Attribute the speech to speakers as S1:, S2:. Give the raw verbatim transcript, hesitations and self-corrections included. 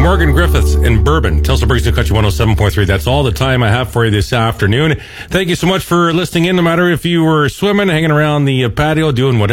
S1: Morgan Griffiths in Bourbon. Tulsa Breeze New Country one oh seven point three. That's all the time I have for you this afternoon. Thank you so much for listening in, no matter if you were swimming, hanging around the patio, doing whatever.